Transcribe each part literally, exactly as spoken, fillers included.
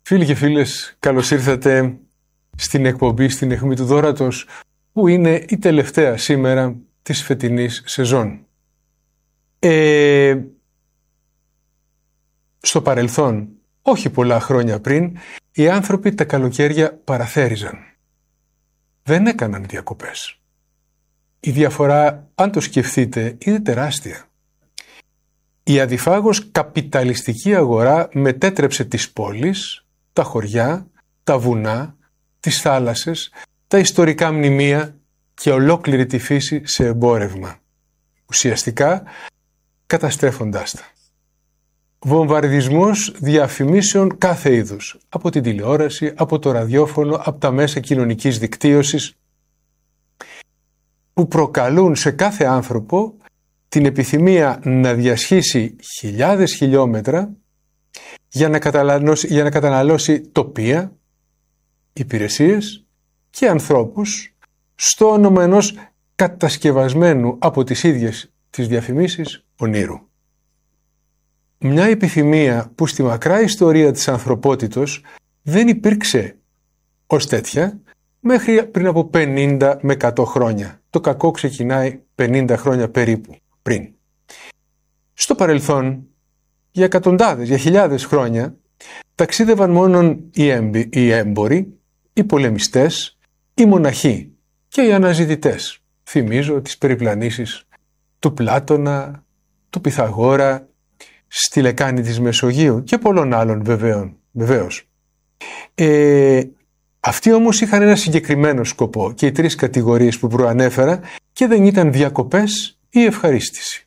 Φίλοι και φίλες, καλώς ήρθατε στην εκπομπή στην Αιχμή του Δώρατος, που είναι η τελευταία σήμερα της φετινής σεζόν. Ε, στο παρελθόν, όχι πολλά χρόνια πριν, οι άνθρωποι τα καλοκαίρια παραθέριζαν. Δεν έκαναν διακοπές. Η διαφορά, αν το σκεφτείτε, είναι τεράστια. Η αδιφάγως καπιταλιστική αγορά μετέτρεψε τις πόλεις, τα χωριά, τα βουνά, τις θάλασσες, τα ιστορικά μνημεία και ολόκληρη τη φύση σε εμπόρευμα, ουσιαστικά καταστρέφοντάς τα. Βομβαρδισμός διαφημίσεων κάθε είδους, από την τηλεόραση, από το ραδιόφωνο, από τα μέσα κοινωνικής δικτύωσης, που προκαλούν σε κάθε άνθρωπο την επιθυμία να διασχίσει χιλιάδες χιλιόμετρα για να καταναλώσει, για να καταναλώσει τοπία, υπηρεσίες και ανθρώπους στο όνομα ενός κατασκευασμένου από τις ίδιες τις διαφημίσεις ονείρου. Μια επιθυμία που στη μακρά ιστορία της ανθρωπότητος δεν υπήρξε ως τέτοια μέχρι πριν από πενήντα με εκατό χρόνια. Το κακό ξεκινάει πενήντα χρόνια περίπου πριν. Στο παρελθόν, για εκατοντάδες, για χιλιάδες χρόνια, ταξίδευαν μόνον οι, έμπι, οι έμποροι, οι πολεμιστές, οι μοναχοί και οι αναζητητές. Θυμίζω τις περιπλανήσεις του Πλάτωνα, του Πυθαγόρα, στη λεκάνη της Μεσογείου και πολλών άλλων βεβαίων, βεβαίως. Ε, αυτοί όμως είχαν ένα συγκεκριμένο σκοπό και οι τρεις κατηγορίες που προανέφερα και δεν ήταν διακοπές ή ευχαρίστηση.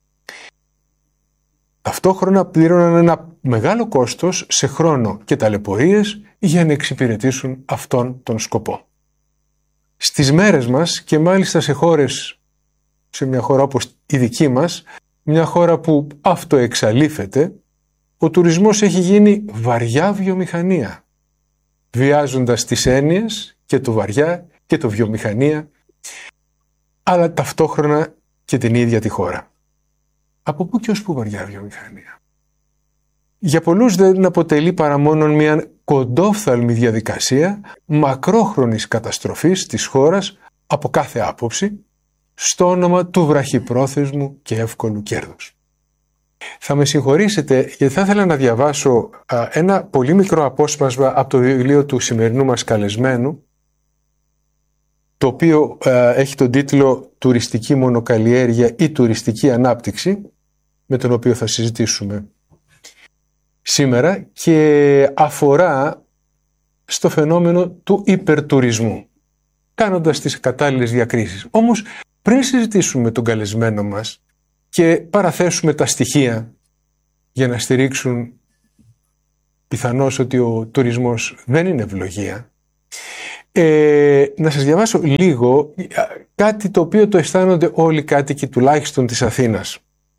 Ταυτόχρονα πλήρωναν ένα μεγάλο κόστος σε χρόνο και ταλαιπωρίες για να εξυπηρετήσουν αυτόν τον σκοπό. Στις μέρες μας και μάλιστα σε χώρες, σε μια χώρα όπως η δική μας, μια χώρα που αυτοεξαλείφεται, ο τουρισμός έχει γίνει βαριά βιομηχανία, βιάζοντας τις έννοιες και το βαριά και το βιομηχανία, αλλά ταυτόχρονα και την ίδια τη χώρα. Από πού και ως πού βαριά βιομηχανία? Για πολλούς δεν αποτελεί παρά μόνο μια κοντόφθαλμη διαδικασία μακρόχρονης καταστροφής της χώρας από κάθε άποψη, στο όνομα του βραχυπρόθεσμου και εύκολου κέρδους. Θα με συγχωρήσετε γιατί θα ήθελα να διαβάσω α, ένα πολύ μικρό απόσπασμα από το βιβλίο του σημερινού μας καλεσμένου, το οποίο α, έχει τον τίτλο «Τουριστική μονοκαλλιέργεια ή τουριστική ανάπτυξη», με τον οποίο θα συζητήσουμε σήμερα, και αφορά στο φαινόμενο του υπερτουρισμού, κάνοντας τις κατάλληλες διακρίσεις. Όμως, πριν συζητήσουμε τον καλεσμένο μας και παραθέσουμε τα στοιχεία για να στηρίξουν πιθανώς ότι ο τουρισμός δεν είναι ευλογία, ε, να σας διαβάσω λίγο κάτι το οποίο το αισθάνονται όλοι οι κάτοικοι τουλάχιστον της Αθήνας.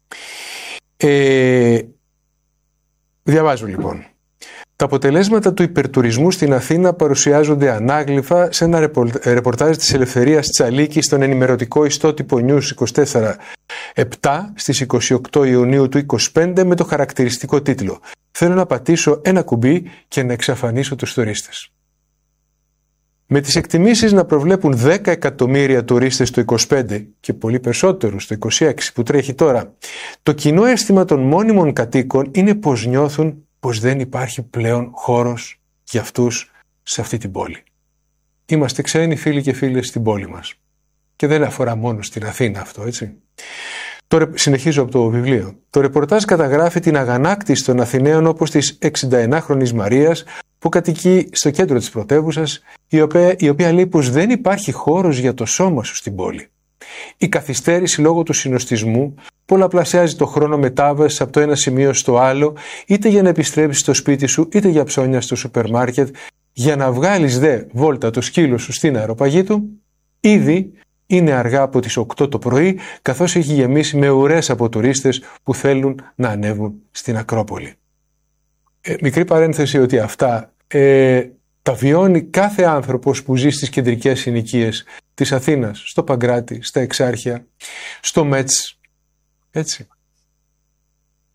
Ε, διαβάζω λοιπόν. Τα αποτελέσματα του υπερτουρισμού στην Αθήνα παρουσιάζονται ανάγλυφα σε ένα ρεπορτάζ της Ελευθερίας Τσαλίκη στον ενημερωτικό ιστότυπο News είκοσι τέσσερα επτά στις είκοσι οκτώ Ιουνίου του είκοσι πέντε με το χαρακτηριστικό τίτλο «Θέλω να πατήσω ένα κουμπί και να εξαφανίσω τους τουρίστες». Με τις εκτιμήσεις να προβλέπουν δέκα εκατομμύρια τουρίστες το είκοσι πέντε και πολύ περισσότερους το είκοσι έξι που τρέχει τώρα, το κοινό αίσθημα των μόνιμων κατοίκων είναι πως νιώθουν πως δεν υπάρχει πλέον χώρος για αυτούς σε αυτή την πόλη. Είμαστε ξένοι φίλοι και φίλες στην πόλη μας. Και δεν αφορά μόνο στην Αθήνα αυτό, έτσι. Τώρα συνεχίζω από το βιβλίο. Το ρεπορτάζ καταγράφει την αγανάκτηση των Αθηναίων όπως της εξηνταενάχρονης Μαρίας που κατοικεί στο κέντρο της πρωτεύουσας, η οποία, η οποία λέει πως δεν υπάρχει χώρος για το σώμα σου στην πόλη. Η καθυστέρηση λόγω του συνοστισμού πολλαπλασιάζει το χρόνο μετάβασης από το ένα σημείο στο άλλο, είτε για να επιστρέψεις στο σπίτι σου, είτε για ψώνια στο σούπερ μάρκετ, για να βγάλεις δε βόλτα το σκύλο σου στην αεροπαγή του. Ήδη είναι αργά από τις οκτώ το πρωί, καθώς έχει γεμίσει με ουρές από τουρίστες που θέλουν να ανέβουν στην Ακρόπολη. Ε, μικρή παρένθεση ότι αυτά ε, τα βιώνει κάθε άνθρωπος που ζει στις κεντρικές συνοικίες της Αθήνας, στο Παγκράτη, στα Εξάρχεια, στο Μέτς, έτσι.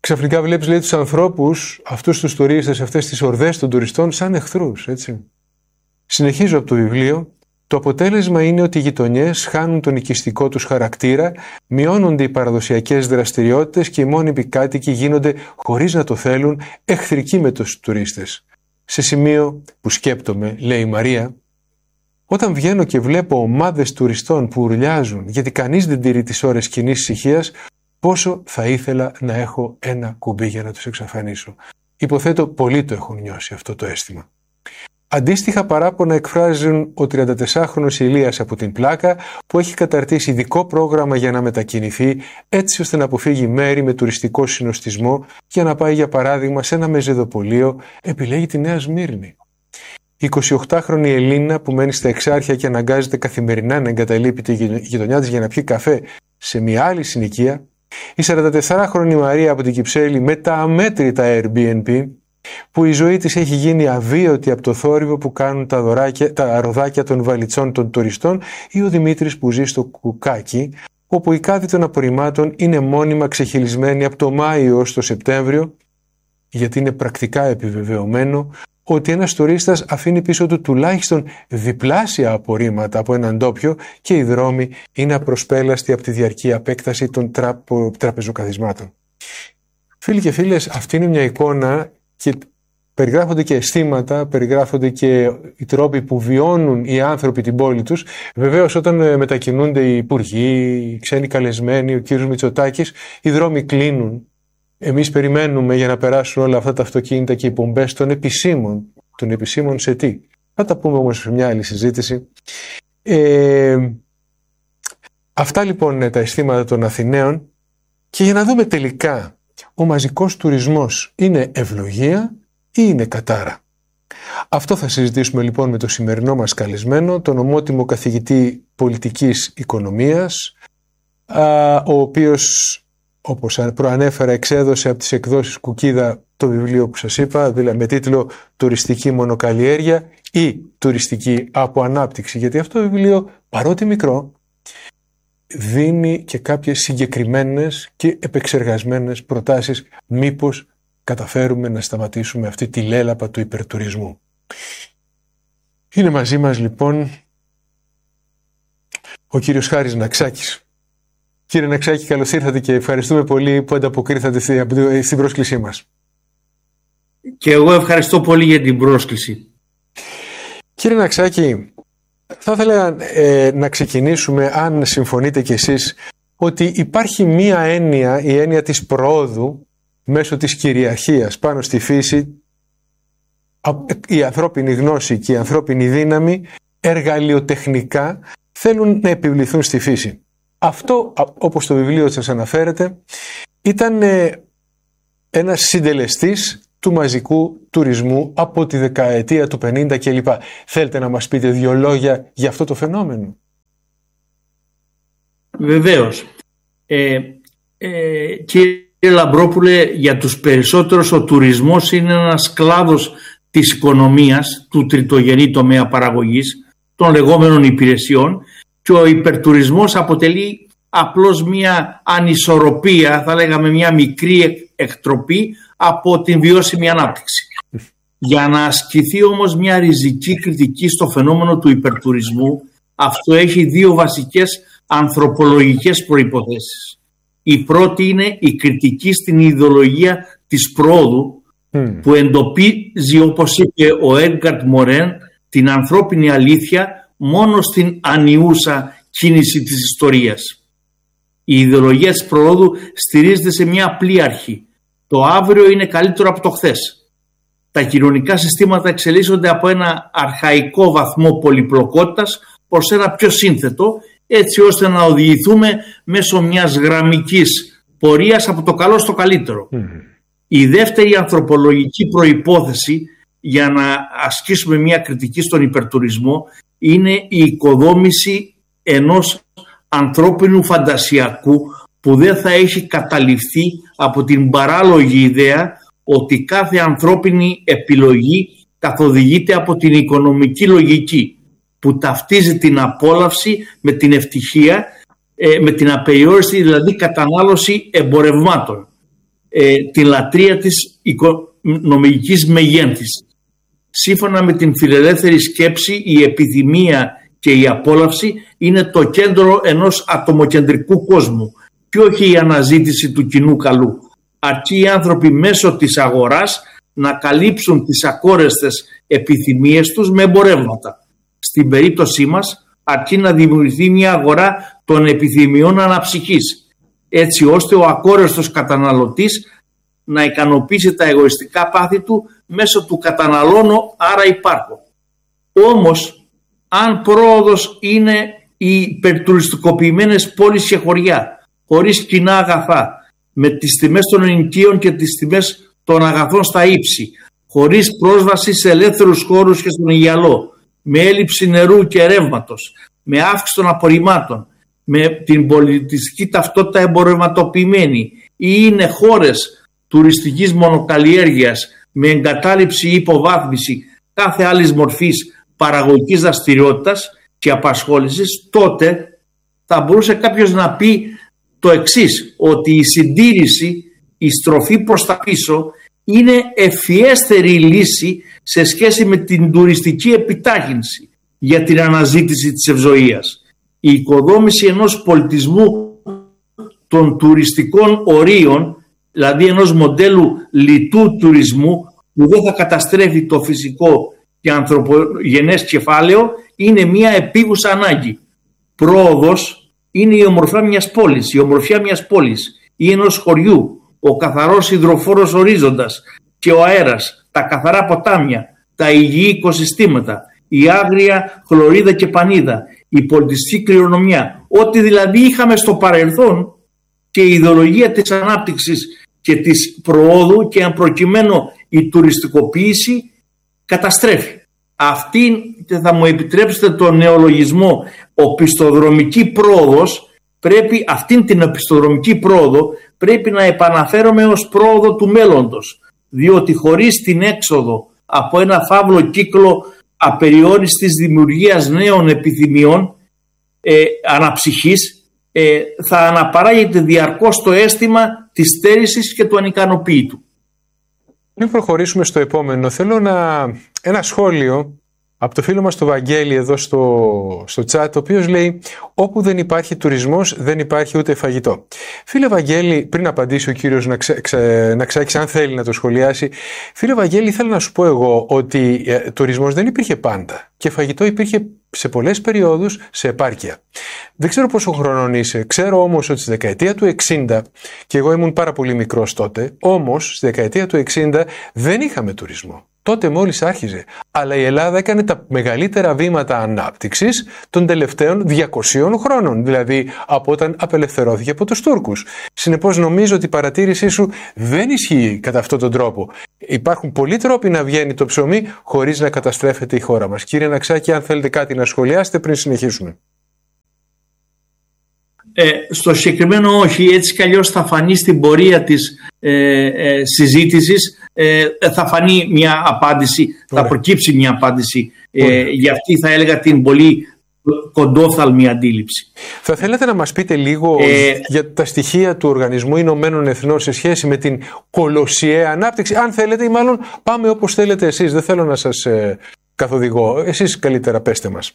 ξαφνικά βλέπεις, λέει, τους ανθρώπους, αυτούς τους τουρίστες, αυτές τις ορδές των τουριστών σαν εχθρούς, έτσι. Συνεχίζω από το βιβλίο. Το αποτέλεσμα είναι ότι οι γειτονιές χάνουν τον οικιστικό τους χαρακτήρα, μειώνονται οι παραδοσιακές δραστηριότητες και οι μόνιμοι κάτοικοι γίνονται, χωρίς να το θέλουν, εχθρικοί με τους τουρίστες. Σε σημείο που σκέπτομαι, λέει η Μαρία, όταν βγαίνω και βλέπω ομάδες τουριστών που ουρλιάζουν γιατί κανείς δεν τηρεί τις ώρες κοινής ησυχίας, πόσο θα ήθελα να έχω ένα κουμπί για να τους εξαφανίσω. Υποθέτω πολλοί το έχουν νιώσει αυτό το αίσθημα. Αντίστοιχα παράπονα εκφράζουν ο τριαντατεσσάχρονος Ηλίας από την Πλάκα, που έχει καταρτήσει ειδικό πρόγραμμα για να μετακινηθεί, έτσι ώστε να αποφύγει μέρη με τουριστικό συνοστισμό, για να πάει για παράδειγμα σε ένα μεζεδοπολείο, επιλέγει τη Νέα Σμύρνη. Η εικοσιοκτάχρονη Ελίνα, που μένει στα Εξάρχεια και αναγκάζεται καθημερινά να εγκαταλείπει τη γειτονιά της για να πιει καφέ σε μια άλλη συνοικία, η σαραντατεσσάχρονη Μαρία από την Κυψέλη με τα αμέτρητα Airbnb, που η ζωή της έχει γίνει αβίωτη από το θόρυβο που κάνουν τα, δωράκια, τα ροδάκια των βαλιτσών των τουριστών, ή ο Δημήτρης που ζει στο Κουκάκι, όπου οι κάδοι των απορριμμάτων είναι μόνιμα ξεχυλισμένοι από το Μάιο ως το Σεπτέμβριο, γιατί είναι πρακτικά επιβεβαιωμένο ότι ένας τουρίστας αφήνει πίσω του τουλάχιστον διπλάσια απορρίμματα από έναν ντόπιο και οι δρόμοι είναι απροσπέλαστοι από τη διαρκή απέκταση των τραπο, τραπεζοκαθισμάτων. Φίλοι και φίλες, αυτή είναι μια εικόνα και περιγράφονται και αισθήματα, περιγράφονται και οι τρόποι που βιώνουν οι άνθρωποι την πόλη τους. Βεβαίως, όταν μετακινούνται οι υπουργοί, οι ξένοι καλεσμένοι, ο κύριος Μητσοτάκης, οι δρόμοι κλείνουν. Εμείς περιμένουμε για να περάσουν όλα αυτά τα αυτοκίνητα και οι πομπές των επισήμων. Των επισήμων σε τι? Θα τα πούμε όμως σε μια άλλη συζήτηση. Ε, αυτά λοιπόν είναι τα αισθήματα των Αθηναίων. Και για να δούμε τελικά, ο μαζικός τουρισμός είναι ευλογία ή είναι κατάρα? Αυτό θα συζητήσουμε λοιπόν με το σημερινό μας καλεσμένο, τον ομότιμο καθηγητή πολιτικής οικονομίας, ο οποίος, όπως προανέφερα, εξέδωσε από τις εκδόσεις Κουκίδα το βιβλίο που σας είπα, δηλαδή με τίτλο «Τουριστική μονοκαλλιέργεια» ή «Τουριστική αποανάπτυξη», γιατί αυτό το βιβλίο, παρότι μικρό, δίνει και κάποιες συγκεκριμένες και επεξεργασμένες προτάσεις μήπως καταφέρουμε να σταματήσουμε αυτή τη λέλαπα του υπερτουρισμού. Είναι μαζί μας λοιπόν ο κύριος Χάρης Ναξάκης. Κύριε Ναξάκη, καλώς ήρθατε και ευχαριστούμε πολύ που ανταποκρίθατε στην πρόσκλησή μας. Και εγώ ευχαριστώ πολύ για την πρόσκληση. Κύριε Ναξάκη, θα ήθελα ε, να ξεκινήσουμε, αν συμφωνείτε κι εσείς, ότι υπάρχει μία έννοια, η έννοια της προόδου μέσω της κυριαρχίας πάνω στη φύση. Η ανθρώπινη γνώση και η ανθρώπινη δύναμη εργαλειοτεχνικά θέλουν να επιβληθούν στη φύση. Αυτό, όπως το βιβλίο σας αναφέρεται, ήταν ε, ένας συντελεστής του μαζικού τουρισμού από τη δεκαετία του πενήντα κλπ. Θέλετε να μας πείτε δύο λόγια για αυτό το φαινόμενο? Βεβαίως. Ε, ε, κύριε Λαμπρόπουλε, για τους περισσότερους ο τουρισμός είναι ένας κλάδος της οικονομίας, του τριτογενή τομέα παραγωγής, των λεγόμενων υπηρεσιών, και ο υπερτουρισμός αποτελεί απλώς μια ανισορροπία, θα λέγαμε μια μικρή εκτροπή από την βιώσιμη ανάπτυξη. Για να ασκηθεί όμως μια ριζική κριτική στο φαινόμενο του υπερτουρισμού, αυτό έχει δύο βασικές ανθρωπολογικές προϋποθέσεις. Η πρώτη είναι η κριτική στην ιδεολογία της πρόοδου, mm. που εντοπίζει, όπως είπε ο Έντγκαρτ Μορέν, την ανθρώπινη αλήθεια μόνο στην ανιούσα κίνηση της ιστορίας. Η ιδεολογία της προόδου στηρίζεται σε μια απλή αρχή. Το αύριο είναι καλύτερο από το χθες. Τα κοινωνικά συστήματα εξελίσσονται από ένα αρχαϊκό βαθμό πολυπλοκότητας προς ένα πιο σύνθετο, έτσι ώστε να οδηγηθούμε μέσω μιας γραμμικής πορείας από το καλό στο καλύτερο. Mm. Η δεύτερη ανθρωπολογική προϋπόθεση για να ασκήσουμε μια κριτική στον υπερτουρισμό είναι η οικοδόμηση ενός ανθρώπινου φαντασιακού που δεν θα έχει καταληφθεί από την παράλογη ιδέα ότι κάθε ανθρώπινη επιλογή καθοδηγείται από την οικονομική λογική, που ταυτίζει την απόλαυση με την ευτυχία, με την απεριόριστη δηλαδή κατανάλωση εμπορευμάτων. ε, την λατρεία της οικονομικής μεγένθησης. Σύμφωνα με την φιλελεύθερη σκέψη, η επιθυμία και η απόλαυση είναι το κέντρο ενός ατομοκεντρικού κόσμου και όχι η αναζήτηση του κοινού καλού. Αρκεί οι άνθρωποι μέσω της αγοράς να καλύψουν τις ακόρεστες επιθυμίες τους με εμπορεύματα. Στην περίπτωσή μας, αρκεί να δημιουργηθεί μια αγορά των επιθυμιών αναψυχής, έτσι ώστε ο ακόρεστος καταναλωτής να ικανοποιήσει τα εγωιστικά πάθη του μέσω του καταναλώνω, άρα υπάρχω. Όμως, αν πρόοδος είναι οι υπερτουριστικοποιημένες πόλεις και χωριά, χωρίς κοινά αγαθά, με τις τιμές των ενοικίων και τις τιμές των αγαθών στα ύψη, χωρίς πρόσβαση σε ελεύθερους χώρους και στον Αιγιαλό, με έλλειψη νερού και ρεύματος, με αύξηση των απορριμμάτων, με την πολιτιστική ταυτότητα εμπορευματοποιημένη, ή είναι χώρες τουριστικής μονοκαλλιέργειας με εγκατάλειψη ή υποβάθμιση κάθε άλλης μορφής παραγωγικής δραστηριότητας και απασχόλησης, τότε θα μπορούσε κάποιος να πει το εξής, ότι η συντήρηση, η στροφή προς τα πίσω είναι ευφιέστερη λύση σε σχέση με την τουριστική επιτάχυνση για την αναζήτηση της ευζοίας. Η οικοδόμηση ενός πολιτισμού των τουριστικών ορίων, δηλαδή ενός μοντέλου λιτού τουρισμού που δεν θα καταστρέφει το φυσικό και ανθρωπογενές κεφάλαιο, είναι μια επίγουσα ανάγκη. Πρόοδος είναι η ομορφιά μιας πόλης, η ομορφιά μιας πόλης ή ενός χωριού, ο καθαρός υδροφόρος ορίζοντας και ο αέρας, τα καθαρά ποτάμια, τα υγιή οικοσυστήματα, η άγρια χλωρίδα και πανίδα, η πολιτιστική κληρονομιά, ό,τι δηλαδή είχαμε στο παρελθόν, και η ιδεολογία της ανάπτυξης και της προόδου και αν προκειμένου η τουριστικοποίηση καταστρέφει. Αυτή, θα μου επιτρέψετε τον νεολογισμό, οπισθοδρομική πρόοδος, πρέπει, αυτήν την οπισθοδρομική πρόοδο πρέπει να επαναφέρομαι ως πρόοδο του μέλλοντος, διότι χωρίς την έξοδο από ένα φαύλο κύκλο απεριόριστης δημιουργίας νέων επιθυμιών ε, αναψυχής, ε, θα αναπαράγεται διαρκώς το αίσθημα της στέρησης και του ανικανοποίητου. Πριν προχωρήσουμε στο επόμενο, θέλω να... ένα σχόλιο από το φίλο μας το Βαγγέλη εδώ στο, στο chat, ο οποίος λέει: όπου δεν υπάρχει τουρισμός δεν υπάρχει ούτε φαγητό. Φίλε Βαγγέλη, πριν απαντήσει ο κύριος Ναξάκης, αν θέλει να το σχολιάσει, φίλε Βαγγέλη, θέλω να σου πω εγώ ότι ε, τουρισμός δεν υπήρχε πάντα και φαγητό υπήρχε σε πολλές περιόδους σε επάρκεια. Δεν ξέρω πόσο χρονών είσαι, ξέρω όμως ότι στη δεκαετία του εξήντα, και εγώ ήμουν πάρα πολύ μικρός τότε, όμως στη δεκαετία του εξήντα δεν είχαμε τουρισμό. Τότε μόλις άρχιζε. Αλλά η Ελλάδα έκανε τα μεγαλύτερα βήματα ανάπτυξης των τελευταίων διακοσίων χρόνων, δηλαδή από όταν απελευθερώθηκε από τους Τούρκους. Συνεπώς νομίζω ότι η παρατήρησή σου δεν ισχύει κατά αυτόν τον τρόπο. Υπάρχουν πολλοί τρόποι να βγαίνει το ψωμί χωρίς να καταστρέφεται η χώρα μας. Κύριε Ναξάκη, αν θέλετε κάτι να σχολιάσετε πριν συνεχίσουμε. Ε, στο συγκεκριμένο όχι, έτσι κι αλλιώς θα φανεί στην πορεία της ε, ε, συζήτησης, ε, θα φανεί μια απάντηση, Ωραία. θα προκύψει μια απάντηση ε, για αυτή, θα έλεγα, την πολύ κοντόφθαλμη αντίληψη. Θα θέλατε να μας πείτε λίγο ε, για τα στοιχεία του Οργανισμού Ηνωμένων Εθνών σε σχέση με την κολοσιαία ανάπτυξη, αν θέλετε, ή μάλλον πάμε όπως θέλετε εσείς, δεν θέλω να σας ε, καθοδηγώ, εσείς καλύτερα πέστε μας.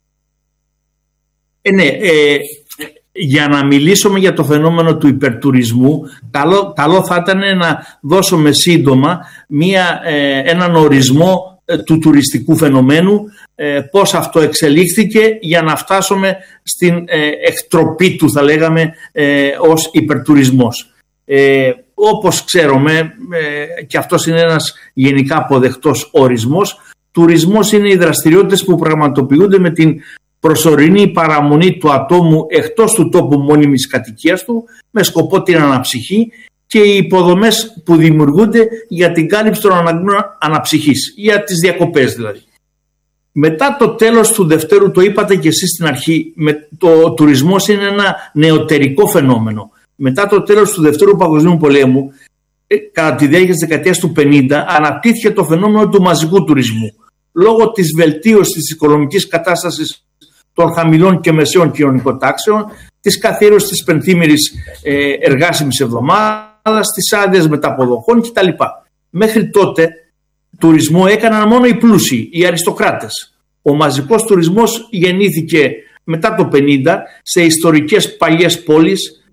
Ε, ναι, ε, για να μιλήσουμε για το φαινόμενο του υπερτουρισμού, καλό, καλό θα ήταν να δώσουμε σύντομα μια, ε, έναν ορισμό ε, του τουριστικού φαινομένου, ε, πώς αυτό εξελίχθηκε για να φτάσουμε στην ε, εκτροπή του, θα λέγαμε, ε, ως υπερτουρισμός. Ε, όπως ξέρουμε, ε, και αυτός είναι ένας γενικά αποδεκτός ορισμός, τουρισμός είναι οι δραστηριότητες που πραγματοποιούνται με την προσωρινή παραμονή του ατόμου εκτός του τόπου μόνιμης κατοικίας του με σκοπό την αναψυχή και οι υποδομές που δημιουργούνται για την κάλυψη των αναγκών αναψυχής, για τις διακοπές δηλαδή. Μετά το τέλος του Δευτέρου, το είπατε και εσείς στην αρχή, με το τουρισμός είναι ένα νεωτερικό φαινόμενο. Μετά το τέλος του Δευτέρου Παγκοσμίου Πολέμου, κατά τη διάρκεια της δεκαετίας του πενήντα, αναπτύχθηκε το φαινόμενο του μαζικού τουρισμού. Λόγω της βελτίωσης της οικονομικής κατάστασης των χαμηλών και μεσαίων κοινωνικών τάξεων, της καθιέρωσης της πενθήμερης ε, εργάσιμης εβδομάδας, εβδομάδας, τις άδειες μεταποδοχών κτλ. Μέχρι τότε τουρισμό έκαναν μόνο οι πλούσιοι, οι αριστοκράτες. Ο μαζικός τουρισμός γεννήθηκε μετά το πενήντα σε ιστορικές παλιές πόλεις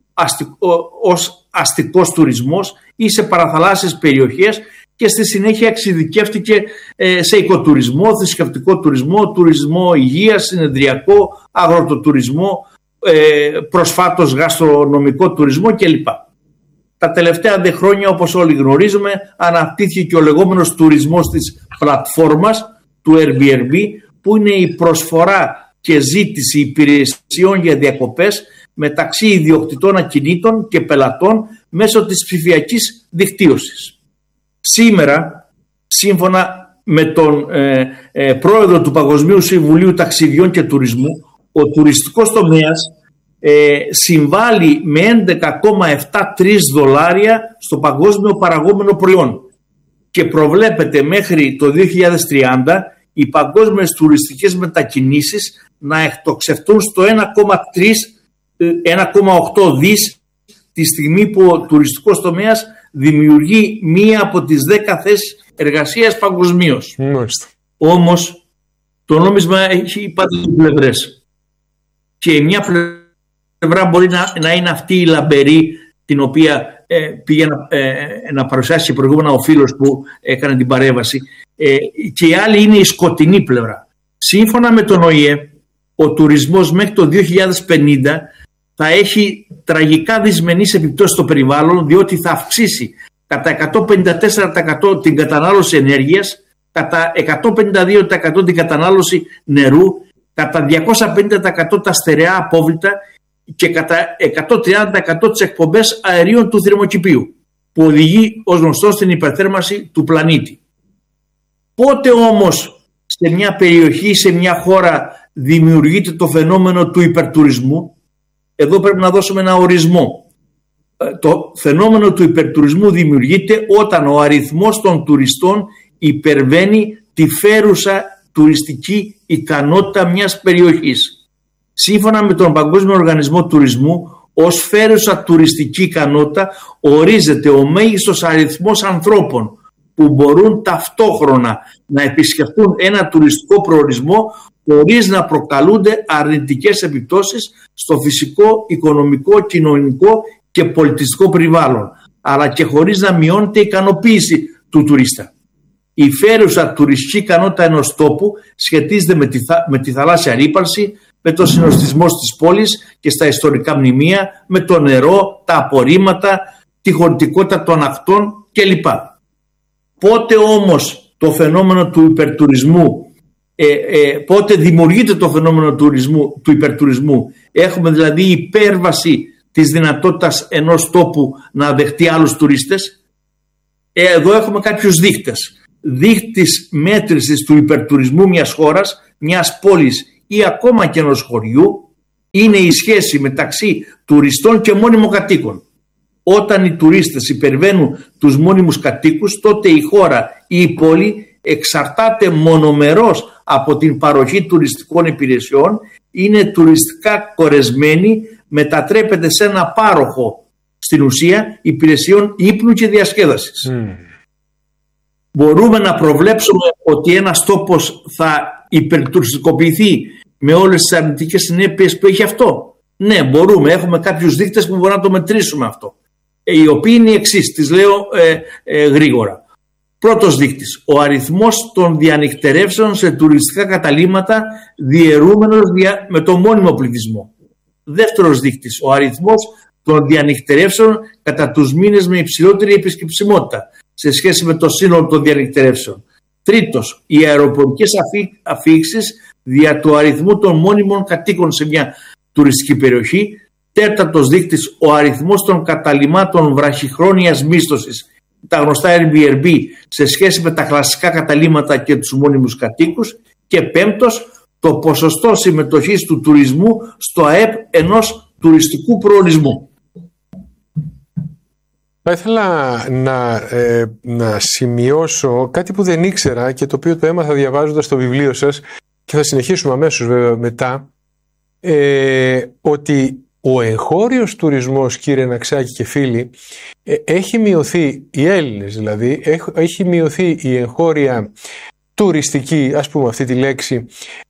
ως αστικός τουρισμός ή σε παραθαλάσσιες περιοχές και στη συνέχεια εξειδικεύτηκε σε οικοτουρισμό, θρησκευτικό τουρισμό, τουρισμό υγείας, συνεδριακό, αγροτοτουρισμό, προσφάτως γαστρονομικό τουρισμό κλπ. Τα τελευταία δε χρόνια, όπως όλοι γνωρίζουμε, αναπτύχθηκε και ο λεγόμενος τουρισμός της πλατφόρμας του Airbnb, που είναι η προσφορά και ζήτηση υπηρεσιών για διακοπές μεταξύ ιδιοκτητών ακινήτων και πελατών μέσω της ψηφιακής δικτύωσης. Σήμερα, σύμφωνα με τον ε, ε, πρόεδρο του Παγκοσμίου Συμβουλίου Ταξιδιών και Τουρισμού, ο τουριστικός τομέας ε, συμβάλλει με έντεκα κόμμα εβδομήντα τρία δολάρια στο παγκόσμιο παραγόμενο προϊόν και προβλέπεται μέχρι το δύο χιλιάδες τριάντα οι παγκόσμιες τουριστικές μετακινήσεις να εκτοξευτούν στο ένα κόμμα οκτώ δις τη στιγμή που ο τουριστικός τομέας δημιουργεί μία από τις δέκα θέσεις εργασίας παγκοσμίως. Μάλιστα. Όμως το νόμισμα έχει πάντα δύο πλευρές και η μια πλευρά μπορεί να, να είναι αυτή η λαμπερή την οποία ε, πήγε να, ε, να παρουσιάσει προηγούμενα ο φίλος που έκανε την παρέμβαση ε, και η άλλη είναι η σκοτεινή πλευρά. Σύμφωνα με τον Ο Η Ε, ο τουρισμός μέχρι το δύο χιλιάδες πενήντα θα έχει τραγικά δυσμενείς επιπτώσεις στο περιβάλλον, διότι θα αυξήσει κατά εκατόν πενήντα τέσσερα τοις εκατό την κατανάλωση ενέργειας, κατά εκατόν πενήντα δύο τοις εκατό την κατανάλωση νερού, κατά διακόσια πενήντα τοις εκατό τα στερεά απόβλητα και κατά εκατόν τριάντα τοις εκατό τις εκπομπές αερίων του θερμοκηπίου, που οδηγεί ως γνωστό στην υπερθέρμανση του πλανήτη. Πότε όμως σε μια περιοχή, σε μια χώρα δημιουργείται το φαινόμενο του υπερτουρισμού? Εδώ πρέπει να δώσουμε ένα ορισμό. Το φαινόμενο του υπερτουρισμού δημιουργείται όταν ο αριθμός των τουριστών υπερβαίνει τη φέρουσα τουριστική ικανότητα μιας περιοχής. Σύμφωνα με τον Παγκόσμιο Οργανισμό Τουρισμού, ως φέρουσα τουριστική ικανότητα ορίζεται ο μέγιστος αριθμός ανθρώπων που μπορούν ταυτόχρονα να επισκεφτούν ένα τουριστικό προορισμό χωρίς να προκαλούνται αρνητικές επιπτώσεις στο φυσικό, οικονομικό, κοινωνικό και πολιτιστικό περιβάλλον, αλλά και χωρίς να μειώνεται η ικανοποίηση του τουρίστα. Η φέρουσα τουριστική ικανότητα ενός τόπου σχετίζεται με τη, θα, με τη θαλάσσια ρύπανση, με το συνοστισμό της πόλης και στα ιστορικά μνημεία, με το νερό, τα απορρίμματα, τη χωρητικότητα των ακτών κλπ. Πότε όμως το φαινόμενο του υπερτουρισμού Ε, ε, πότε δημιουργείται το φαινόμενο τουρισμού, του υπερτουρισμού? Έχουμε δηλαδή υπέρβαση της δυνατότητας ενός τόπου να δεχτεί άλλους τουρίστες. Ε, εδώ έχουμε κάποιους δείκτες. Δείκτης μέτρησης του υπερτουρισμού μιας χώρας, μιας πόλης ή ακόμα και ενός χωριού είναι η σχέση μεταξύ τουριστών και μόνιμων κατοίκων. Όταν οι τουρίστες υπερβαίνουν τους μόνιμους κατοίκους, τότε η χώρα ή η πόλη εξαρτάται μονομερώς από την παροχή τουριστικών υπηρεσιών, είναι τουριστικά κορεσμένη, μετατρέπεται σε ένα πάροχο στην ουσία υπηρεσιών ύπνου και διασκέδασης. Mm. Μπορούμε να προβλέψουμε ότι ένας τόπος θα υπερτουριστικοποιηθεί με όλες τις αρνητικές συνέπειες που έχει αυτό? Ναι, μπορούμε. Έχουμε κάποιους δείκτες που μπορούμε να το μετρήσουμε αυτό, οι οποίοι είναι οι εξής, τις λέω ε, ε, γρήγορα. Πρώτος δείκτης, ο αριθμός των διανυκτερεύσεων σε τουριστικά καταλύματα διαιρούμενος με το μόνιμο πληθυσμό. Δεύτερος δείκτης, ο αριθμός των διανυκτερεύσεων κατά τους μήνες με υψηλότερη επισκεψιμότητα σε σχέση με το σύνολο των διανυκτερεύσεων. Τρίτος, οι αεροπορικές αφήξεις δια του αριθμού των μόνιμων κατοίκων σε μια τουριστική περιοχή. Τέταρτος δείκτης, ο αριθμός των καταλυμάτων βραχυχρόνιας μίσθωσης, τα γνωστά Airbnb, σε σχέση με τα κλασικά καταλύματα και τους μόνιμους κατοίκους. Και πέμπτος, το ποσοστό συμμετοχής του τουρισμού στο ΑΕΠ ενός τουριστικού προορισμού. Θα ήθελα να, ε, να σημειώσω κάτι που δεν ήξερα και το οποίο το έμαθα διαβάζοντας το βιβλίο σας και θα συνεχίσουμε αμέσως βέβαια μετά, ε, ότι Ο εγχώριος τουρισμός, κύριε Ναξάκη και φίλοι, έχει μειωθεί, οι Έλληνες δηλαδή, έχει μειωθεί η εγχώρια τουριστική, ας πούμε αυτή τη λέξη,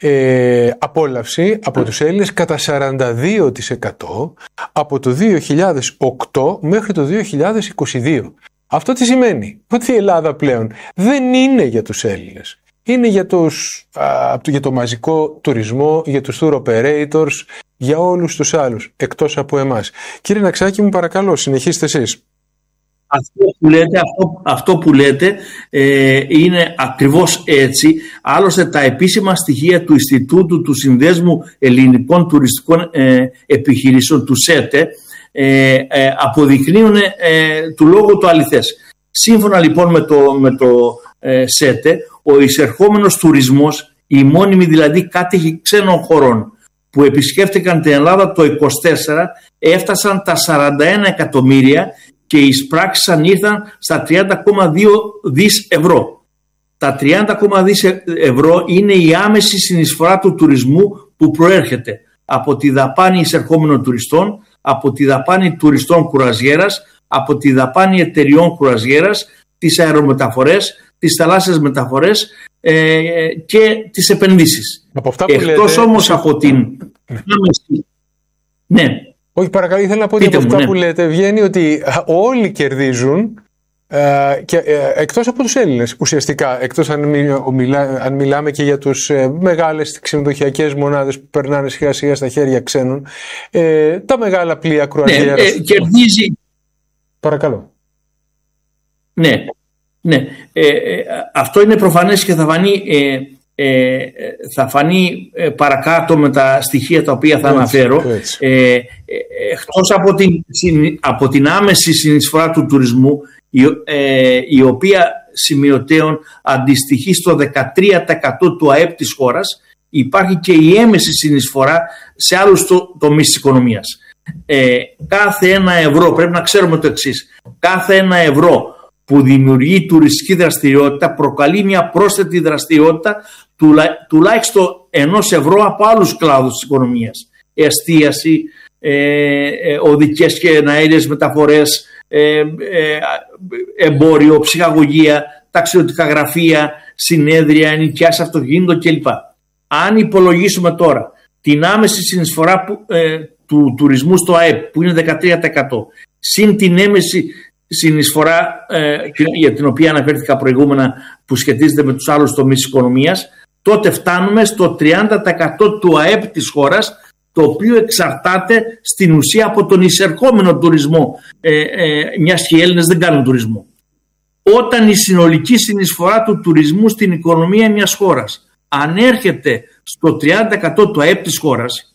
ε, απόλαυση από τους Έλληνες κατά σαράντα δύο τοις εκατό από το δύο χιλιάδες οκτώ μέχρι το δύο χιλιάδες είκοσι δύο. Αυτό τι σημαίνει? Ότι η Ελλάδα πλέον δεν είναι για τους Έλληνες. Είναι για, τους, α, για το μαζικό τουρισμό, για τους tour operators, για όλους τους άλλους, εκτός από εμάς. Κύριε Ναξάκη, μου παρακαλώ, συνεχίστε εσείς. Αυτό που λέτε, αυτό, αυτό που λέτε ε, είναι ακριβώς έτσι. Άλλωστε τα επίσημα στοιχεία του Ινστιτούτου του Συνδέσμου Ελληνικών Τουριστικών ε, Επιχειρήσεων, του ΣΕΤΕ, ε, ε, αποδεικνύουν ε, του λόγου το αληθές. Σύμφωνα λοιπόν με το, με το ε, ΣΕΤΕ, ο εισερχόμενος τουρισμός, οι μόνιμοι δηλαδή κάτοικοι ξένων χωρών που επισκέφτηκαν την Ελλάδα το είκοσι τέσσερα, έφτασαν τα σαράντα ένα εκατομμύρια και οι εισπράξεις ήρθαν στα τριάντα κόμμα δύο δις ευρώ. Τα τριάντα κόμμα δύο δις ευρώ είναι η άμεση συνεισφορά του τουρισμού που προέρχεται από τη δαπάνη εισερχόμενων τουριστών, από τη δαπάνη τουριστών κουραζιέρας, από τη δαπάνη εταιριών κουραζιέρας, τις αερομεταφορές, τις θαλάσσιες μεταφορές ε, και τις επενδύσεις. Από αυτά που Εκτός λέτε... όμως από την άμεση... Ναι. Όχι, παρακαλώ, ήθελα να πω ότι από αυτά ναι. που λέτε βγαίνει ότι όλοι κερδίζουν ε, και, ε, εκτός από τους Έλληνες ουσιαστικά, εκτός αν, μιλά, αν μιλάμε και για τους ε, μεγάλες ξενοδοχειακές μονάδες που περνάνε σιγά σιγά στα χέρια ξένων, ε, τα μεγάλα πλοία κρουαζιέρας. Ναι, ε, κερδίζει... Παρακαλώ. Ναι, ναι. Ε, ε, αυτό είναι προφανές και θα φανεί... Ε, Ε, θα φανεί ε, παρακάτω με τα στοιχεία τα οποία θα έτσι, αναφέρω. Έτσι. Ε, ε, εκτός από την, από την άμεση συνεισφορά του τουρισμού, η, ε, η οποία σημειωτέων αντιστοιχεί στο δεκατρία τοις εκατό του ΑΕΠ της χώρας, υπάρχει και η έμεση συνεισφορά σε άλλους το, τομείς της οικονομίας. Ε, κάθε ένα ευρώ, πρέπει να ξέρουμε το εξής, κάθε ένα ευρώ που δημιουργεί τουριστική δραστηριότητα προκαλεί μια πρόσθετη δραστηριότητα τουλά, τουλάχιστον ενός ευρώ από άλλους κλάδους της οικονομίας. Εστίαση, ε, ε, οδικές και εναέριες μεταφορές, ε, ε, εμπόριο, ψυχαγωγία, ταξιδιωτικά γραφεία, συνέδρια, ενοικιάσεις αυτοκίνητο κλπ. Αν υπολογίσουμε τώρα την άμεση συνεισφορά που, ε, του τουρισμού στο ΑΕΠ που είναι δεκατρία τοις εκατό συν την έμεση συνεισφορά ε, για την οποία αναφέρθηκα προηγούμενα που σχετίζεται με τους άλλους τομείς της οικονομίας, τότε φτάνουμε στο τριάντα τοις εκατό του ΑΕΠ της χώρας, το οποίο εξαρτάται στην ουσία από τον εισερχόμενο τουρισμό, ε, ε, μιας και οι Έλληνες δεν κάνουν τουρισμό. Όταν η συνολική συνεισφορά του τουρισμού στην οικονομία μιας χώρας ανέρχεται στο τριάντα τοις εκατό του ΑΕΠ της χώρας,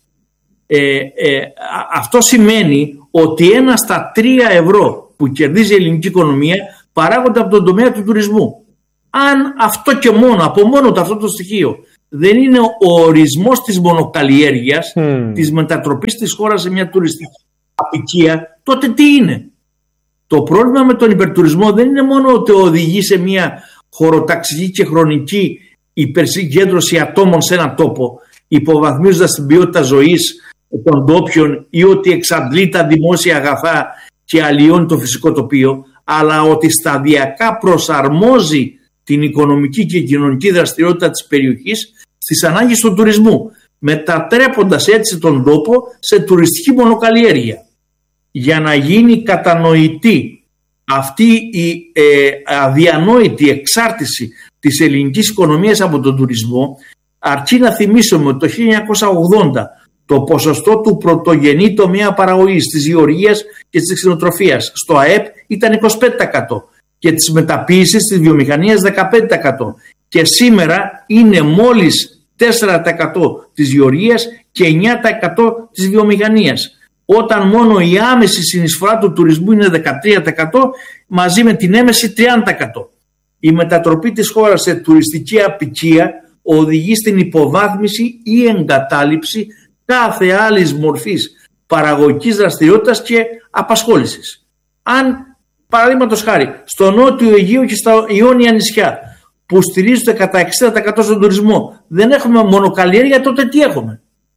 ε, ε, αυτό σημαίνει ότι ένα στα τρία ευρώ που κερδίζει η ελληνική οικονομία παράγονται από τον τομέα του τουρισμού. Αν αυτό και μόνο, από μόνο το αυτό το στοιχείο δεν είναι ο ορισμός της μονοκαλλιέργειας, mm. της μετατροπής της χώρας σε μια τουριστική απικία, τότε τι είναι? Το πρόβλημα με τον υπερτουρισμό δεν είναι μόνο ότι οδηγεί σε μια χωροταξική και χρονική υπερσυγκέντρωση ατόμων σε έναν τόπο, υποβαθμίζοντας την ποιότητα ζωής των ντόπιων, ή ότι εξαντλεί τα δημόσια αγαθά και αλλοιώνει το φυσικό τοπίο, αλλά ότι σταδιακά προσαρμόζει την οικονομική και κοινωνική δραστηριότητα της περιοχής στις ανάγκες του τουρισμού, μετατρέποντας έτσι τον τόπο σε τουριστική μονοκαλλιέργεια. Για να γίνει κατανοητή αυτή η ε, αδιανόητη εξάρτηση της ελληνικής οικονομίας από τον τουρισμό, αρκεί να θυμίσουμε ότι το χίλια εννιακόσια ογδόντα το ποσοστό του πρωτογενή τομέα παραγωγής της γεωργίας και της κτηνοτροφίας στο ΑΕΠ ήταν είκοσι πέντε τοις εκατό και της μεταποίησης της βιομηχανίας δεκαπέντε τοις εκατό, και σήμερα είναι μόλις τέσσερα τοις εκατό της γεωργίας και εννιά τοις εκατό της βιομηχανίας, όταν μόνο η άμεση συνεισφορά του τουρισμού είναι δεκατρία τοις εκατό μαζί με την έμεση τριάντα τοις εκατό. Η μετατροπή της χώρας σε τουριστική απικία οδηγεί στην υποβάθμιση ή εγκατάλειψη κάθε άλλης μορφής παραγωγικής δραστηριότητας και απασχόλησης. Αν, παραδείγματος χάρη, στο Νότιο Αιγαίο και στα Ιόνια νησιά που στηρίζονται κατά εξήντα τοις εκατό στον τουρισμό δεν έχουμε μονοκαλλιέργεια, τότε τι έχουμε?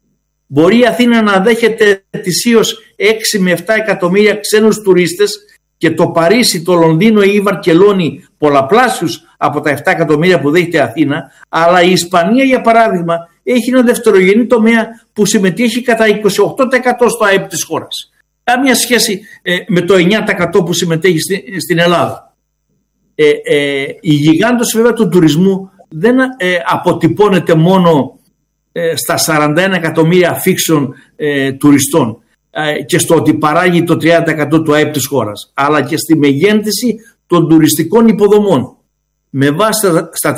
Μπορεί η Αθήνα να δέχεται ετησίως έξι με επτά εκατομμύρια ξένους τουρίστες και το Παρίσι, το Λονδίνο ή η Βαρκελόνη πολλαπλάσιους από τα επτά εκατομμύρια που δέχεται η Αθήνα, αλλά η Ισπανία για παράδειγμα έχει ένα δευτερογενή τομέα που συμμετέχει κατά είκοσι οκτώ τοις εκατό στο ΑΕΠ της χώρας. Καμία σχέση ε, με το εννιά τοις εκατό που συμμετέχει στη, στην Ελλάδα. Ε, ε, η γιγάντος βέβαια του τουρισμού δεν ε, αποτυπώνεται μόνο ε, στα σαράντα ένα εκατομμύρια αφήξεων ε, τουριστών ε, και στο ότι παράγει το τριάντα τοις εκατό του ΑΕΠ της χώρας, αλλά και στη μεγένθηση των τουριστικών υποδομών. Με βάση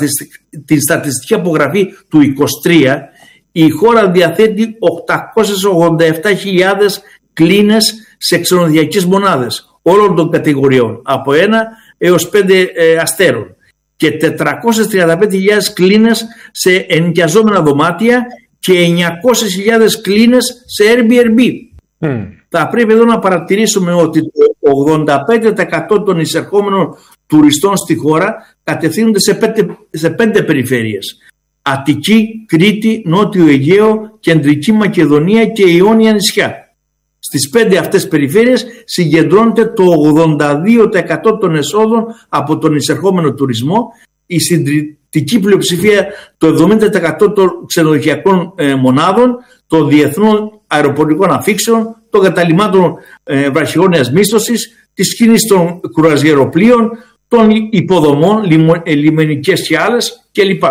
τη στατιστική απογραφή του είκοσι τρία, η χώρα διαθέτει οκτακόσιες ογδόντα επτά χιλιάδες κλίνες σε ξενοδοχειακές μονάδες όλων των κατηγοριών, από ένα έως πέντε ε, αστέρων, και τετρακόσιες τριάντα πέντε χιλιάδες κλίνες σε ενοικιαζόμενα δωμάτια και εννιακόσιες χιλιάδες κλίνες σε Airbnb. Mm. Θα πρέπει εδώ να παρατηρήσουμε ότι το ογδόντα πέντε τοις εκατό των εισερχόμενων τουριστών στη χώρα κατευθύνονται σε πέντε, σε πέντε περιφέρειες: Αττική, Κρήτη, Νότιο Αιγαίο, Κεντρική Μακεδονία και Ιόνια νησιά. Στις πέντε αυτές περιφέρειες συγκεντρώνεται το ογδόντα δύο τοις εκατό των εσόδων από τον εισερχόμενο τουρισμό, η συντριπτική πλειοψηφία, το εβδομήντα τοις εκατό των ξενοδοχειακών ε, μονάδων, των διεθνών αεροπορικών αφήξεων, των καταλυμάτων ε, βραχυχρόνιας μίσθωσης, της κίνησης των κουραζιεροπλοίων, των υποδομών, λιμο, ε, λιμενικές και άλλες κλπ.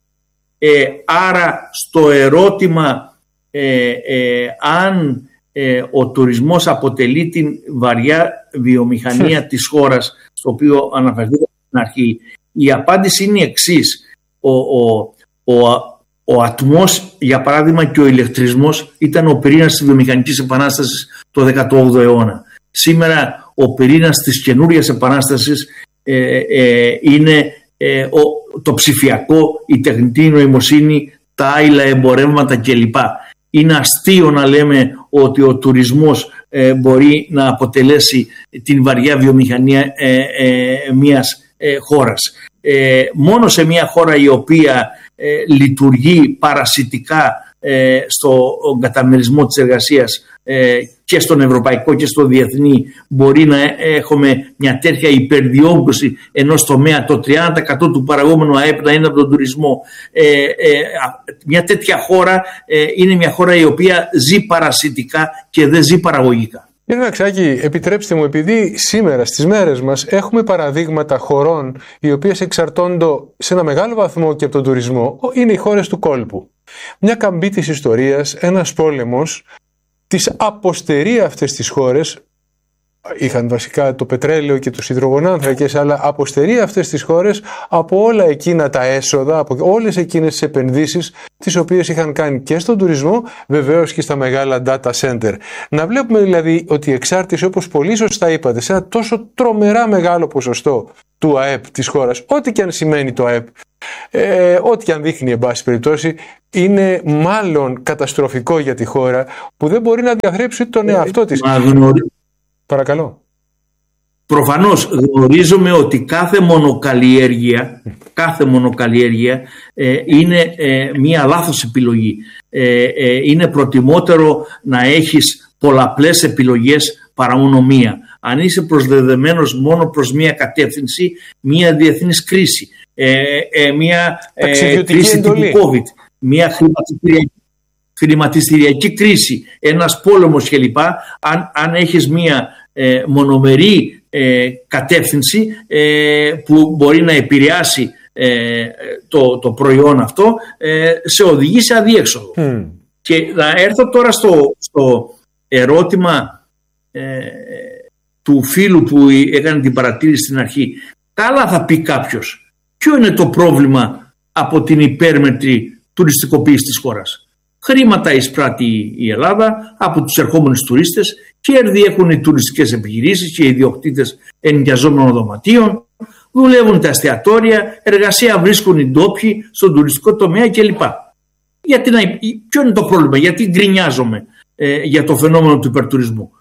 Ε, άρα στο ερώτημα ε, ε, αν ε, ο τουρισμός αποτελεί την βαριά βιομηχανία της χώρας, στο οποίο αναφερθήκαμε στην αρχή, η απάντηση είναι η εξής. Ο, ο, ο, ο ατμός, για παράδειγμα, και ο ηλεκτρισμός ήταν ο πυρήνας της βιομηχανικής επανάστασης το δεκαοκτώ αιώνα. Σήμερα ο πυρήνας της καινούριας επανάστασης ε, ε, είναι ε, ο, το ψηφιακό, η τεχνητή νοημοσύνη, τα άειλα εμπορεύματα κλπ. Είναι αστείο να λέμε ότι ο τουρισμός ε, μπορεί να αποτελέσει την βαριά βιομηχανία ε, ε, μιας ε, χώρας. Ε, μόνο σε μια χώρα η οποία ε, λειτουργεί παρασιτικά ε, στο καταμερισμό της εργασίας ε, και στον ευρωπαϊκό και στο διεθνή, μπορεί να έχουμε μια τέτοια υπερδιόγκωση ενός τομέα, το τριάντα τοις εκατό του παραγόμενου ΑΕΠ να είναι από τον τουρισμό. Ε, ε, μια τέτοια χώρα ε, είναι μια χώρα η οποία ζει παρασιτικά και δεν ζει παραγωγικά. Κύριε Ναξάκη, επιτρέψτε μου, επειδή σήμερα στις μέρες μας έχουμε παραδείγματα χωρών οι οποίες εξαρτώνται σε ένα μεγάλο βαθμό και από τον τουρισμό, είναι οι χώρες του κόλπου. Μια καμπή της ιστορίας, ένας πόλεμος, τις αποστερεί αυτές τις χώρες, είχαν βασικά το πετρέλαιο και τους υδρογονάνθρακες, αλλά αποστερεί αυτές τις χώρες από όλα εκείνα τα έσοδα, από όλες εκείνες τις επενδύσεις τις οποίες είχαν κάνει και στον τουρισμό, βεβαίως και στα μεγάλα data center. Να βλέπουμε δηλαδή ότι η εξάρτηση, όπως πολύ σωστά είπατε, σε ένα τόσο τρομερά μεγάλο ποσοστό του ΑΕΠ της χώρας, ό,τι και αν σημαίνει το ΑΕΠ, ε, ό,τι και αν δείχνει εν πάση περιπτώσει, είναι μάλλον καταστροφικό για τη χώρα που δεν μπορεί να διαθρέψει τον εαυτό της. Παρακαλώ. Προφανώς γνωρίζουμε ότι κάθε μονοκαλλιέργεια, κάθε μονοκαλλιέργεια ε, είναι ε, μία λάθος επιλογή. Ε, ε, είναι προτιμότερο να έχεις πολλαπλές επιλογές παρά μόνο μία. Αν είσαι προσδεδεμένος μόνο προς μία κατεύθυνση, μία διεθνής κρίση, ε, ε, μία ε, κρίση τύπου COVID, μία χρηματιστηριακή, χρηματιστηριακή κρίση, ένας πόλεμος κλπ. Αν, αν έχεις μία ε, μονομερή ε, κατεύθυνση ε, που μπορεί να επηρεάσει ε, το, το προϊόν αυτό, ε, σε οδηγεί σε αδίέξοδο. Mm. Και να έρθω τώρα στο, στο ερώτημα ε, του φίλου που έκανε την παρατήρηση στην αρχή. Καλά θα πει κάποιος, ποιο είναι το πρόβλημα από την υπέρμετρη τουριστικοποίηση της χώρας? Χρήματα εισπράττει η Ελλάδα από τους ερχόμενους τουρίστες, κέρδη έχουν οι τουριστικές επιχειρήσεις και οι ιδιοκτήτες ενοικιαζόμενων δωματίων, δουλεύουν τα εστιατόρια, εργασία βρίσκουν οι ντόπιοι στον τουριστικό τομέα κλπ. Γιατί να, ποιο είναι το πρόβλημα, γιατί γκρινιάζομαι ε, για το φαινόμενο του υπερτουρισμού?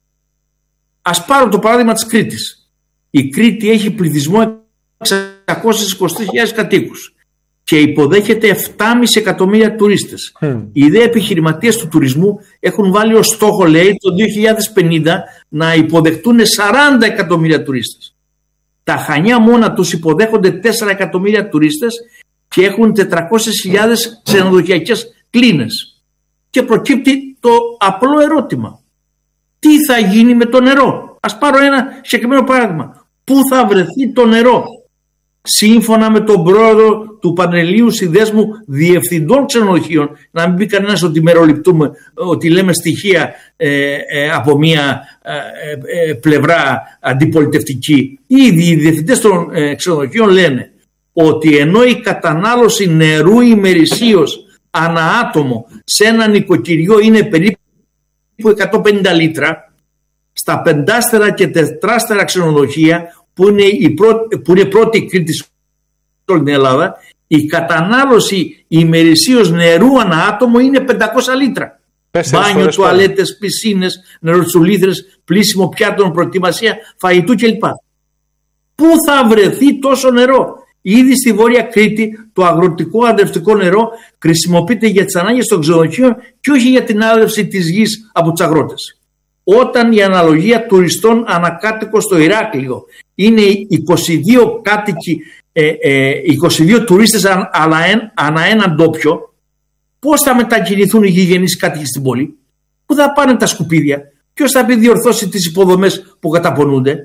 Ας πάρω το παράδειγμα της Κρήτης. Η Κρήτη έχει πληθυσμό εξακόσιες είκοσι τρεις χιλιάδες κατοίκους. και υποδέχεται επτά κόμμα πέντε εκατομμύρια τουρίστες. Mm. Οι δε επιχειρηματίες του τουρισμού έχουν βάλει ως στόχο, λέει, το δύο χιλιάδες πενήντα να υποδεχτούν σαράντα εκατομμύρια τουρίστες. Τα Χανιά μόνα τους υποδέχονται τέσσερα εκατομμύρια τουρίστες και έχουν τετρακόσιες χιλιάδες ξενοδοχειακές κλίνες. Και προκύπτει το απλό ερώτημα. Τι θα γίνει με το νερό? Ας πάρω ένα συγκεκριμένο παράδειγμα. Πού θα βρεθεί το νερό? Σύμφωνα με τον πρόεδρο του Πανελλήνιου Συνδέσμου Διευθυντών Ξενοδοχείων, να μην πει κανένας ότι μεροληπτούμε, ότι λέμε στοιχεία ε, ε, από μία ε, ε, πλευρά αντιπολιτευτική. Ήδη οι διευθυντές των ε, ξενοδοχείων λένε ότι ενώ η κατανάλωση νερού ημερησίως ανά άτομο σε ένα νοικοκυριό είναι περίπου εκατόν πενήντα λίτρα, στα πεντάστερα και τετράστερα ξενοδοχεία που είναι, η πρώτη, που είναι πρώτη Κρήτη στην Ελλάδα, η κατανάλωση ημερησίως νερού ανά άτομο είναι πεντακόσια λίτρα. Μπάνιο, τουαλέτες, πισίνες, νεροτσουλήθρες, πλήσιμο πιάτων, προετοιμασία φαγητού κλπ. Πού θα βρεθεί τόσο νερό? Ήδη στη Βόρεια Κρήτη το αγροτικό αντρευτικό νερό χρησιμοποιείται για τις ανάγκες των ξενοδοχείων και όχι για την άδευση της γης από τους αγρότες. Όταν η αναλογία τουριστών ανακάτοικο στο Ηράκλειο είναι είκοσι δύο κάτοικοι, ε, ε, είκοσι δύο τουρίστες ανά ένα, ανά έναν ντόπιο, πώς θα μετακινηθούν οι γηγενείς κάτοικοι στην πόλη? Πού θα πάνε τα σκουπίδια? Ποιος θα επιδιορθώσει τις υποδομές που καταπονούνται?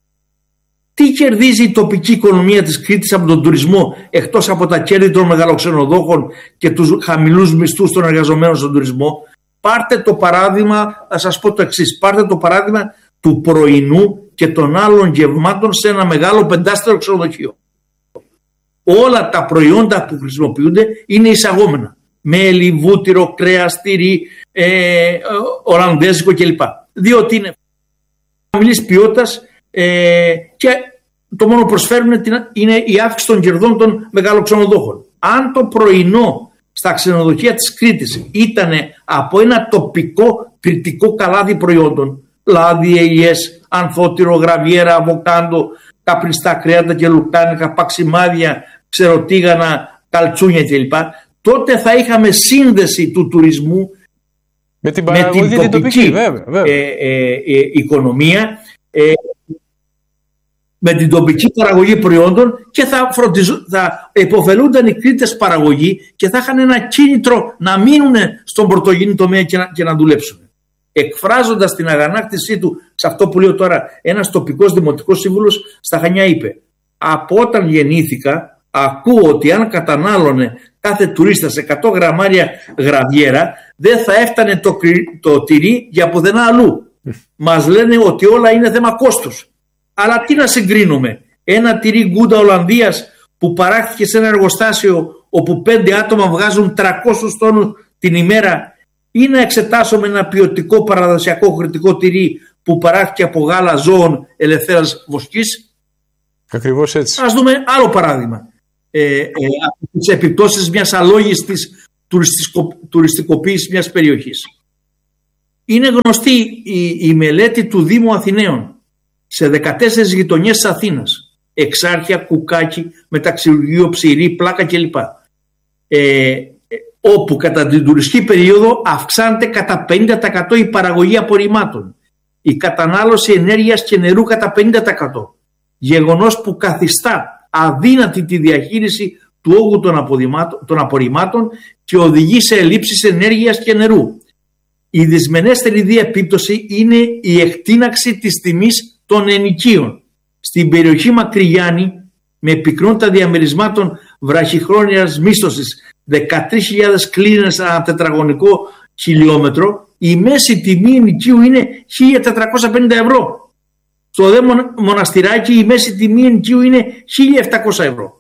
Τι κερδίζει η τοπική οικονομία της Κρήτης από τον τουρισμό, εκτός από τα κέρδη των μεγαλοξενοδόχων και τους χαμηλούς μισθούς των εργαζομένων στον τουρισμό? Πάρτε το παράδειγμα, θα σας πω το εξής, πάρτε το παράδειγμα του πρωινού και των άλλων γευμάτων σε ένα μεγάλο πεντάστερο ξενοδοχείο. Όλα τα προϊόντα που χρησιμοποιούνται είναι εισαγόμενα. Μέλι, βούτυρο, κρέας, τυρί, ε, ολλανδέζικο κλπ. Διότι είναι χαμηλής ποιότητας ε, και το μόνο που προσφέρουν είναι η αύξηση των κερδών των μεγάλων ξενοδόχων. Αν το πρωινό στα ξενοδοχεία της Κρήτης ήταν από ένα τοπικό κρητικό καλάδι προϊόντων, λάδι, ελιές, ανθότυρο, γραβιέρα, αβοκάντο, καπριστά κρέατα και λουκάνικα, παξιμάδια, ξεροτίγανα, καλτσούνια κλπ, τότε θα είχαμε σύνδεση του τουρισμού με την, με την τοπική, τοπική βέβαια, βέβαια. Ε, ε, ε, οικονομία, ε, με την τοπική παραγωγή προϊόντων και θα, θα υποφελούνταν οι Κρήτες παραγωγοί και θα είχαν ένα κίνητρο να μείνουν στον πρωτογενή τομέα και να, και να δουλέψουν. Εκφράζοντας την αγανάκτησή του σε αυτό που λέω τώρα, ένας τοπικός δημοτικός σύμβουλος στα Χανιά είπε: από όταν γεννήθηκα ακούω ότι αν κατανάλωνε κάθε τουρίστας εκατό γραμμάρια γραβιέρα δεν θα έφτανε το, το τυρί για πουδενά αλλού. Μας λένε ότι όλα είναι θέμα κόστους. Αλλά τι να συγκρίνουμε? Ένα τυρί Γκούντα Ολλανδίας που παράχθηκε σε ένα εργοστάσιο όπου πέντε άτομα βγάζουν τριακόσιους τόνους την ημέρα, ή να εξετάσουμε ένα ποιοτικό παραδοσιακό κρητικό τυρί που παράχθηκε από γάλα ζώων ελευθέρας βοσκής? Ακριβώς έτσι. Ας δούμε άλλο παράδειγμα. Ε, ε, από τις επιπτώσεις μιας αλόγιστης τουριστικο, τουριστικοποίησης μιας περιοχής. Είναι γνωστή η, η μελέτη του Δήμου Αθηναίων σε δεκατέσσερις γειτονιές της Αθήνας. Εξάρχεια, Κουκάκι, Μεταξυργείο, Ψηρή, Πλάκα κλπ. Ε, όπου κατά την τουριστική περίοδο αυξάνεται κατά πενήντα τοις εκατό η παραγωγή απορριμμάτων, η κατανάλωση ενέργειας και νερού κατά πενήντα τοις εκατό. Γεγονός που καθιστά αδύνατη τη διαχείριση του όγκου των, των απορριμμάτων και οδηγεί σε ελλείψεις ενέργειας και νερού. Η δυσμενέστερη δι επίπτωση είναι η εκτείναξη της τιμής των ενοικίων. Στην περιοχή Μακρυγιάννη, με πυκνότητα διαμερισμάτων βραχυχρόνιας μίσθωσης δεκατρείς χιλιάδες κλίνες ανά τετραγωνικό χιλιόμετρο, η μέση τιμή ενοικίου είναι χίλια τετρακόσια πενήντα ευρώ. Στο δε μοναστηράκι η μέση τιμή ενοικίου είναι χίλια επτακόσια ευρώ.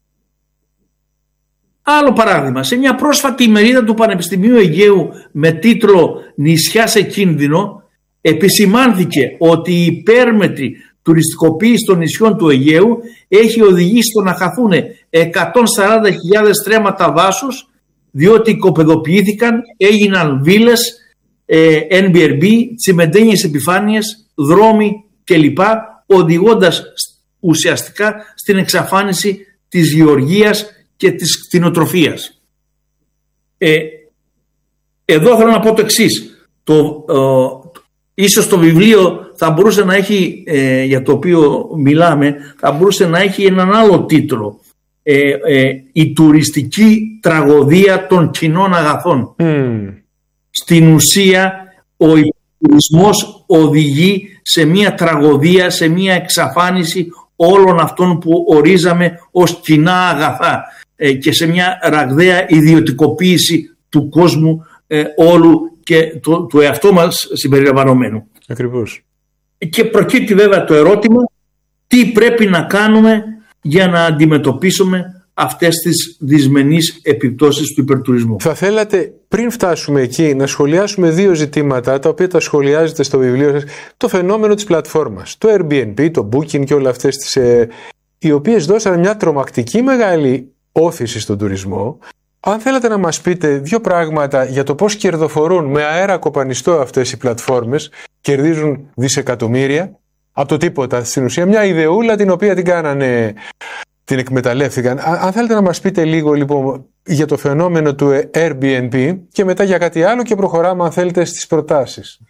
Άλλο παράδειγμα, σε μια πρόσφατη ημερίδα του Πανεπιστημίου Αιγαίου με τίτλο «Νησιά σε κίνδυνο» επισημάνθηκε ότι η υπέρμετρη τουριστικοποίηση των νησιών του Αιγαίου έχει οδηγήσει στο να χαθούν εκατόν σαράντα χιλιάδες στρέμματα δάσους, διότι οικοπεδοποιήθηκαν, έγιναν βίλες, ε, εν μπι αρ μπι, τσιμεντένιες επιφάνειες, δρόμοι κλπ, οδηγώντας ουσιαστικά στην εξαφάνιση της γεωργίας και της κτηνοτροφίας. Ε, εδώ θέλω να πω το εξής. Το, ε, ίσως το βιβλίο θα μπορούσε να έχει, ε, για το οποίο μιλάμε, θα μπορούσε να έχει έναν άλλο τίτλο. Ε, ε, η τουριστική τραγωδία των κοινών αγαθών. Mm. Στην ουσία ο τουρισμός οδηγεί σε μια τραγωδία, σε μια εξαφάνιση όλων αυτών που ορίζαμε ως κοινά αγαθά ε, και σε μια ραγδαία ιδιωτικοποίηση του κόσμου ε, όλου και του, του εαυτού μας συμπεριλαμβανομένου. Ακριβώς. Και προκύπτει βέβαια το ερώτημα, τι πρέπει να κάνουμε για να αντιμετωπίσουμε αυτές τις δυσμενείς επιπτώσεις του υπερτουρισμού. Θα θέλατε πριν φτάσουμε εκεί να σχολιάσουμε δύο ζητήματα τα οποία τα σχολιάζετε στο βιβλίο σας. Το φαινόμενο της πλατφόρμας, το Airbnb, το Booking και όλα αυτές τις ε, οι οποίες δώσαν μια τρομακτική μεγάλη όθηση στον τουρισμό. Αν θέλετε να μας πείτε δύο πράγματα για το πώς κερδοφορούν με αέρα κοπανιστό αυτές οι πλατφόρμες, κερδίζουν δισεκατομμύρια από το τίποτα στην ουσία, μια ιδεούλα την οποία την κάνανε, την εκμεταλλεύτηκαν. Αν θέλετε να μας πείτε λίγο λοιπόν για το φαινόμενο του Airbnb και μετά για κάτι άλλο και προχωράμε αν θέλετε στις προτάσεις.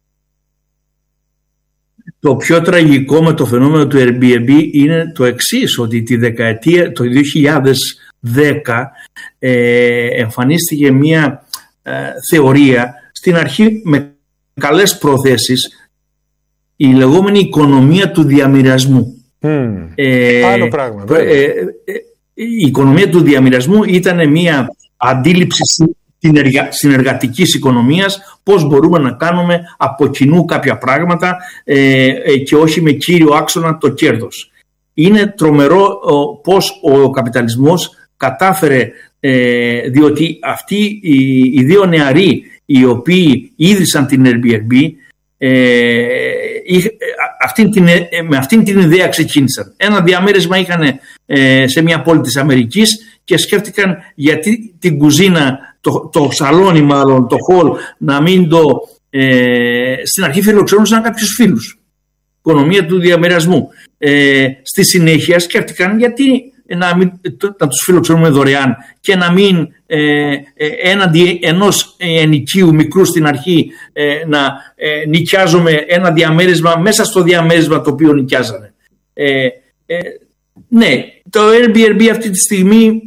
Το πιο τραγικό με το φαινόμενο του Airbnb είναι το εξής, ότι τη δεκαετία, το δύο χιλιάδες δέκα ε, εμφανίστηκε μια ε, θεωρία στην αρχή με καλές προθέσεις, η λεγόμενη οικονομία του διαμοιρασμού. Mm. Ε, Άλλο πράγμα. Ε, ε, ε, η οικονομία του διαμοιρασμού ήταν μια αντίληψη συνεργατικής οικονομίας, πώς μπορούμε να κάνουμε από κοινού κάποια πράγματα ε, ε, και όχι με κύριο άξονα το κέρδος. Είναι τρομερό ο, πώς ο καπιταλισμός κατάφερε, ε, διότι αυτοί οι, οι δύο νεαροί οι οποίοι ίδρυσαν την Airbnb ε, αυτήν την, με αυτήν την ιδέα ξεκίνησαν. Ένα διαμέρισμα είχαν ε, σε μια πόλη της Αμερικής και σκέφτηκαν γιατί την κουζίνα, το, το σαλόνι μάλλον, το hall, να μην το... Ε, στην αρχή φιλοξενούσαν κάποιους φίλους. Οικονομία του διαμοιρασμού. Ε, στη συνέχεια σκέφτηκαν γιατί να, μην, να τους φιλοξενούμε δωρεάν και να μην ε, ε, έναντι ενός ενοικίου μικρού στην αρχή ε, να ε, νοικιάζουμε ένα διαμέρισμα μέσα στο διαμέρισμα το οποίο νοικιάζανε. Ε, ε, ναι, το Airbnb αυτή τη στιγμή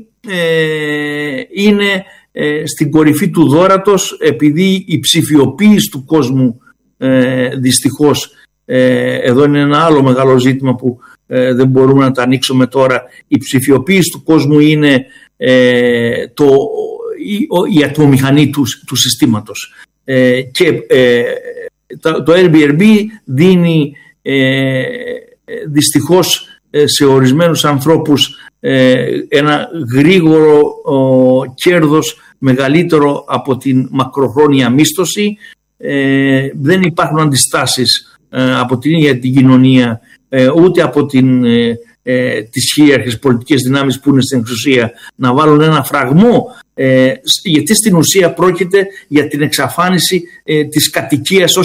ε, είναι ε, στην κορυφή του δώρατος, επειδή η ψηφιοποίηση του κόσμου ε, δυστυχώς, ε, εδώ είναι ένα άλλο μεγάλο ζήτημα που ε, δεν μπορούμε να το ανοίξουμε τώρα, η ψηφιοποίηση του κόσμου είναι ε, το, η, η ατμομηχανή του, του συστήματος ε, και ε, το, το Airbnb δίνει ε, δυστυχώς σε ορισμένους ανθρώπους ένα γρήγορο ο, κέρδος μεγαλύτερο από την μακροχρόνια μίσθωση. Ε, δεν υπάρχουν αντιστάσεις ε, από την ίδια την κοινωνία ε, ούτε από την, ε, ε, τις χείριαρχες πολιτικές δυνάμεις που είναι στην εξουσία να βάλουν ένα φραγμό, ε, γιατί στην ουσία πρόκειται για την εξαφάνιση ε, της κατοικίας ως